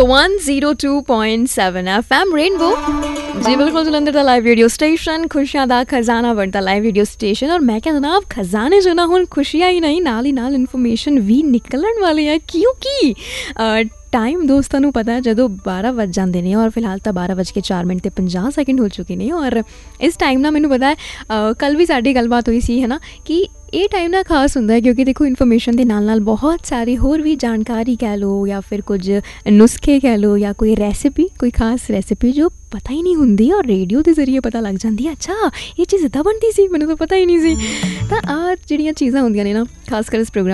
ਸੋ 102.7 FM rainbow ਜੀ ਬਿਲਕੁਲ ਜਲੰਧਰ ਦਾ live radio station ਖੁਸ਼ੀਆਂ ਦਾ ਖਜ਼ਾਨਾ ਬਣਦਾ ਲਾਈਵ ਰੇਡੀਓ ਸਟੇਸ਼ਨ ਔਰ ਮੈਂ ਕਿਹਾ ਜਨਾਬ ਖਜ਼ਾਨੇ 'ਚ ਨਾ ਹੁਣ ਖੁਸ਼ੀਆਂ ਹੀ ਨਹੀਂ ਨਾਲ ਇਨਫੋਰਮੇਸ਼ਨ ਵੀ ਨਿਕਲਣ ਵਾਲੀ ਹੈ ਕਿਉਂਕਿ ਟਾਈਮ ਦੋਸਤਾਂ ਨੂੰ ਪਤਾ ਜਦੋਂ 12 ਵੱਜ ਜਾਂਦੇ ਨੇ ਔਰ ਫਿਲਹਾਲ ਤਾਂ 12:04 ਹੋ ਚੁੱਕੇ ਨੇ ਔਰ ਇਸ ਟਾਈਮ ਨਾਲ ਮੈਨੂੰ ਪਤਾ ਹੈ ਕੱਲ੍ਹ ਵੀ ਸਾਡੀ ਗੱਲਬਾਤ ਹੋਈ ਸੀ ਹੈ ਨਾ ਕਿ ਇਹ ਟਾਈਮ ਨਾ ਖਾਸ ਹੁੰਦਾ ਹੈ ਕਿਉਂਕਿ ਦੇਖੋ ਇਨਫੋਰਮੇਸ਼ਨ ਦੇ ਨਾਲ ਨਾਲ ਬਹੁਤ ਸਾਰੀ ਹੋਰ ਵੀ ਜਾਣਕਾਰੀ ਕਹਿ ਲਓ ਜਾਂ ਫਿਰ ਕੁਝ ਨੁਸਖੇ ਕਹਿ ਲਓ ਜਾਂ ਕੋਈ ਰੈਸਿਪੀ ਕੋਈ ਖਾਸ ਰੈਸਿਪੀ ਜੋ ਪਤਾ ਹੀ ਨਹੀਂ ਹੁੰਦੀ ਔਰ ਰੇਡੀਓ ਦੇ ਜ਼ਰੀਏ ਪਤਾ ਲੱਗ ਜਾਂਦੀ ਹੈ ਅੱਛਾ ਇਹ ਚੀਜ਼ ਇੱਦਾਂ ਬਣਦੀ ਸੀ ਮੈਨੂੰ ਤਾਂ ਪਤਾ ਹੀ ਨਹੀਂ ਸੀ ਤਾਂ ਆਹ ਜਿਹੜੀਆਂ ਚੀਜ਼ਾਂ ਹੁੰਦੀਆਂ ਨੇ ਨਾ ਖਾਸ ਕਰ ਇਸ ਪ੍ਰੋਗਰਾਮ